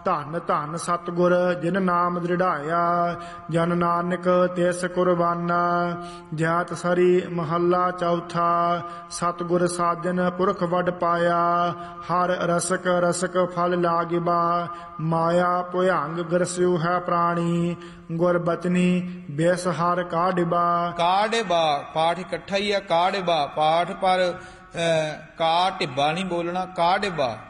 ਧੰਨ ਧੰਨ ਸਤਿਗੁਰ ਜਿਨ ਨਾਮ ਦ੍ਰਿੜਾਇਆ, ਜਨ ਨਾਨਕ ਤਿਸ ਕੁਰਬਾਨਾ। ਜਾਤ ਸਰੀ ਮਹੱਲਾ ਚੌਥਾ। ਸਤਿਗੁਰ ਸਾਜਨ ਪੁਰਖ ਵੱਡ ਪਾਇਆ, ਹਰ ਰਸਕ ਰਸਕ ਫਲ ਲਾਗਿਬਾ। ਮਾਇਆ ਭੁਯੰਗ ਗਰਸਿਉ ਹੈ ਪ੍ਰਾਣੀ, ਗੁਰ ਬਚਨੀ ਬਿਸ ਹਰ ਕਾਢਿਬਾ। ਕਾਢਿਬਾ ਪਾਠ ਇਕੱਠਾ ਹੀ ਆ, ਕਾਢਿਬਾ ਪਾਠ ਪਰ ਕਾ ਢਿੱਬਾ ਨਹੀਂ ਬੋਲਣਾ, ਕਾਢਿਬਾ।